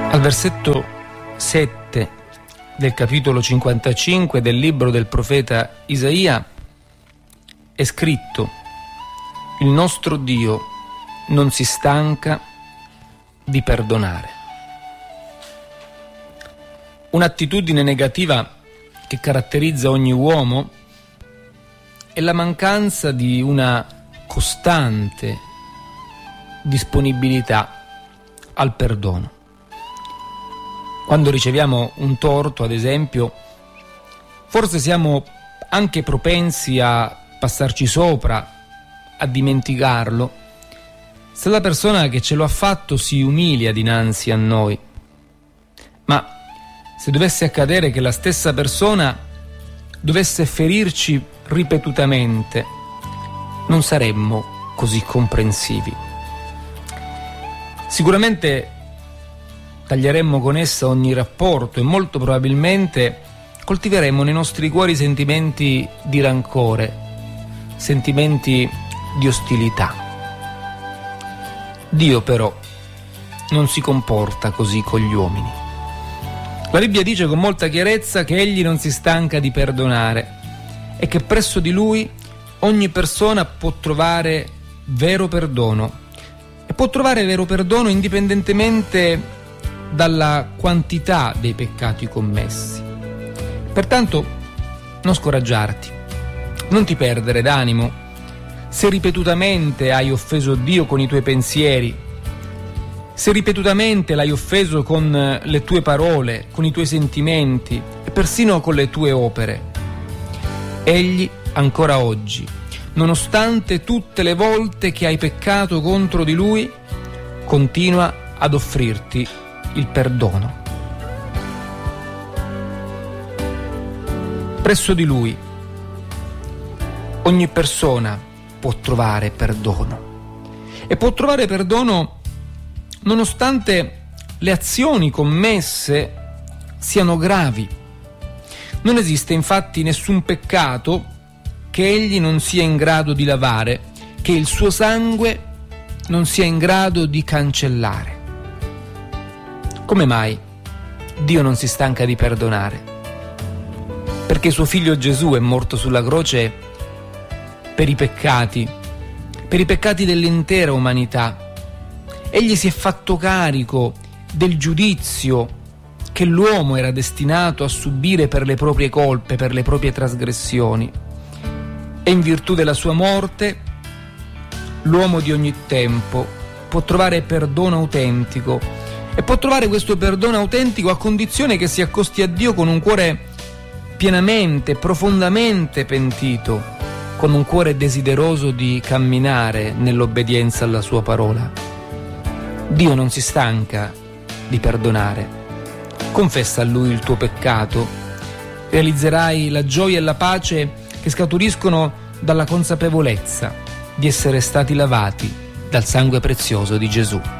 Al versetto 7 del capitolo 55 del libro del profeta Isaia è scritto: il nostro Dio non si stanca di perdonare. Un'attitudine negativa che caratterizza ogni uomo è la mancanza di una costante disponibilità al perdono. Quando riceviamo un torto, ad esempio, forse siamo anche propensi a passarci sopra, a dimenticarlo, se la persona che ce lo ha fatto si umilia dinanzi a noi. Ma se dovesse accadere che la stessa persona dovesse ferirci ripetutamente, non saremmo così comprensivi. Sicuramente taglieremmo con essa ogni rapporto e molto probabilmente coltiveremmo nei nostri cuori sentimenti di rancore, sentimenti di ostilità. Dio però non si comporta così con gli uomini. La Bibbia dice con molta chiarezza che Egli non si stanca di perdonare e che presso di Lui ogni persona può trovare vero perdono, e può trovare vero perdono indipendentemente dalla quantità dei peccati commessi. Pertanto non scoraggiarti, non ti perdere d'animo se ripetutamente hai offeso Dio con i tuoi pensieri, se ripetutamente l'hai offeso con le tue parole, con i tuoi sentimenti e persino con le tue opere. Egli ancora oggi, nonostante tutte le volte che hai peccato contro di Lui, continua ad offrirti il perdono. Presso di Lui ogni persona può trovare perdono, e può trovare perdono nonostante le azioni commesse siano gravi. Non esiste infatti nessun peccato che Egli non sia in grado di lavare, che il suo sangue non sia in grado di cancellare. Come mai Dio non si stanca di perdonare? Perché suo figlio Gesù è morto sulla croce per i peccati dell'intera umanità. Egli si è fatto carico del giudizio che l'uomo era destinato a subire per le proprie colpe, per le proprie trasgressioni. E in virtù della sua morte, l'uomo di ogni tempo può trovare perdono autentico, e può trovare questo perdono autentico a condizione che si accosti a Dio con un cuore pienamente, profondamente pentito, con un cuore desideroso di camminare nell'obbedienza alla sua parola. Dio non si stanca di perdonare. Confessa a Lui il tuo peccato, realizzerai la gioia e la pace che scaturiscono dalla consapevolezza di essere stati lavati dal sangue prezioso di Gesù.